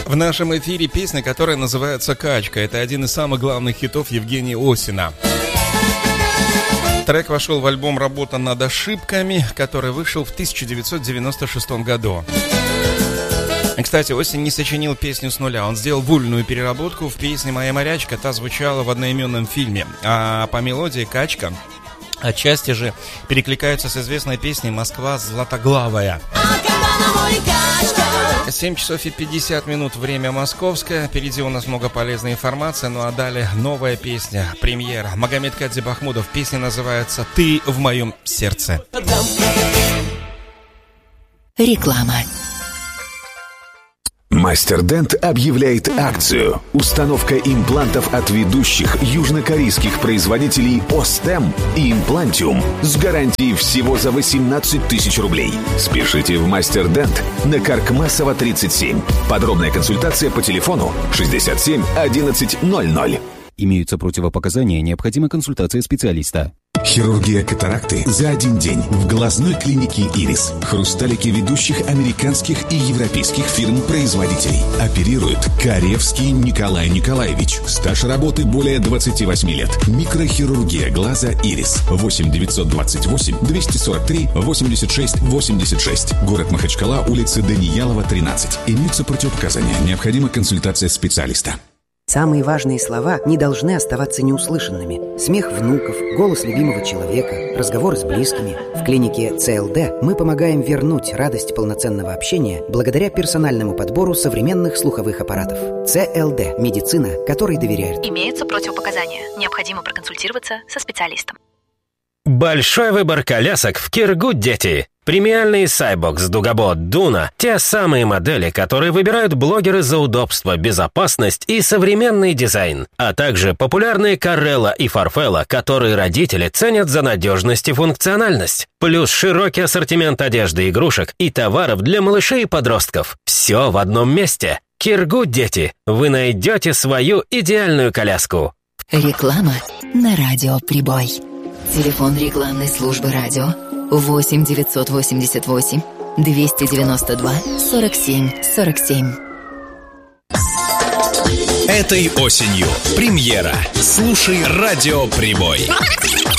В нашем эфире песня, которая называется «Качка». Это один из самых главных хитов Евгения Осина. Трек вошел в альбом «Работа над ошибками», который вышел в 1996 году. Кстати, Осин не сочинил песню с нуля. Он сделал вольную переработку в песне «Моя морячка». Та звучала в одноименном фильме. А по мелодии «Качка» отчасти же перекликаются с известной песней «Москва златоглавая». 7 часов и 50 минут, время московское. Впереди у нас много полезной информации. Ну а далее новая песня, премьера. Магомед Кадзибахмудов. Песня называется «Ты в моем сердце». Реклама. Мастер Дент объявляет акцию. Установка имплантов от ведущих южнокорейских производителей Остем и Имплантиум с гарантией всего за 18 тысяч рублей. Спешите в Мастер Дент на Каркмасова 37. Подробная консультация по телефону 67 11 00. Имеются противопоказания, необходима консультация специалиста. Хирургия катаракты за один день в глазной клинике «Ирис». Хрусталики ведущих американских и европейских фирм-производителей. Оперирует Каревский Николай Николаевич. Стаж работы более 28 лет. Микрохирургия глаза «Ирис». 8 928 243 86 86. Город Махачкала, улица Даниялова, 13. Имеются противопоказания. Необходима консультация специалиста. Самые важные слова не должны оставаться неуслышанными. Смех внуков, голос любимого человека, разговоры с близкими. В клинике ЦЛД мы помогаем вернуть радость полноценного общения благодаря персональному подбору современных слуховых аппаратов. ЦЛД – медицина, которой доверяют. Имеются противопоказания. Необходимо проконсультироваться со специалистом. Большой выбор колясок в Киргуд, дети. Премиальные Cybox, Дугабот, Дуна – те самые модели, которые выбирают блогеры за удобство, безопасность и современный дизайн. А также популярные Карелла и Фарфелла, которые родители ценят за надежность и функциональность. Плюс широкий ассортимент одежды, игрушек и товаров для малышей и подростков. Все в одном месте. Киргуд, дети. Вы найдете свою идеальную коляску. Реклама на радио «Прибой». Телефон рекламной службы радио 8 988 292 47 47. Этой осенью премьера. Слушай радио «Прибой».